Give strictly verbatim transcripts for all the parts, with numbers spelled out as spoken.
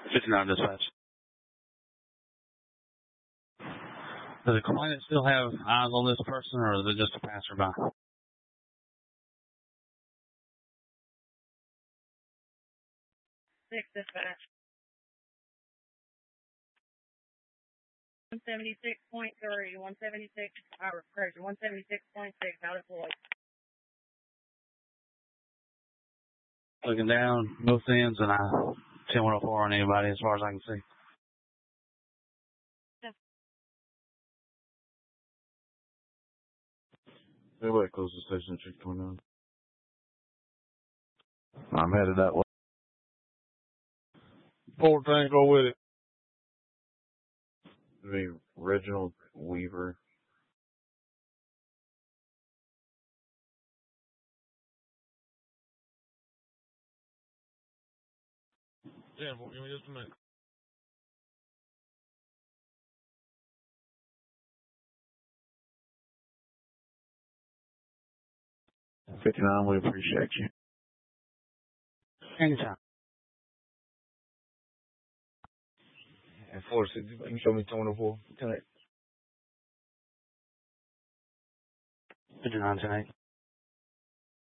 fifty-nine dispatch. Does the client still have eyes on this person, or is it just a passerby? Six dispatch. one seventy-six point three, one seventy-six, hour correction, one seventy-six point six, out of Floyd. Looking down both ends, and I ten one oh four on anybody as far as I can see. Anybody close the station, check twenty-nine. I'm headed that way. Four Tango with it. The Reginald Weaver. Yeah, well, give me just a minute. fifty-nine, we appreciate you. Anytime. And four six, you can show me two oh four. ten eight. fifty-nine, ten eight.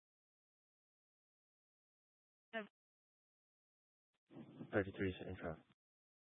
thirty-three, same traffic.